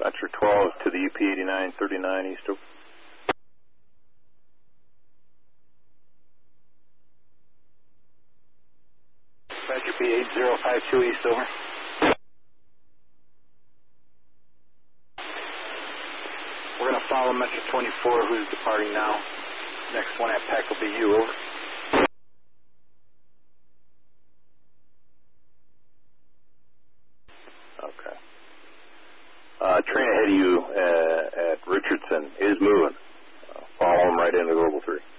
Dispatcher 12 to the UP 8939 east over. Dispatcher P8052 east over. We're going to follow Metro 24, who's departing now. Next one at PAC will be you, over. Okay. Train ahead of you at Richardson is moving. Follow him right into Global 3.